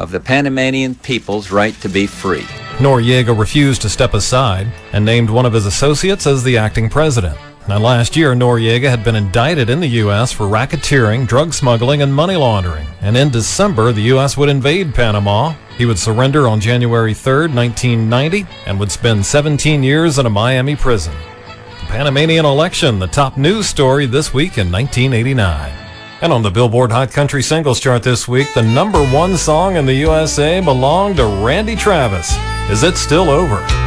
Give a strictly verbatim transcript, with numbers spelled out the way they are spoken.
of the Panamanian people's right to be free. Noriega refused to step aside and named one of his associates as the acting president. Now, last year, Noriega had been indicted in the U S for racketeering, drug smuggling, and money laundering. And in December, the U S would invade Panama. He would surrender on January third, nineteen ninety, and would spend seventeen years in a Miami prison. The Panamanian election, the top news story this week in nineteen eighty-nine. And on the Billboard Hot Country Singles Chart this week, the number one song in the U S A belonged to Randy Travis. Is It Still Over?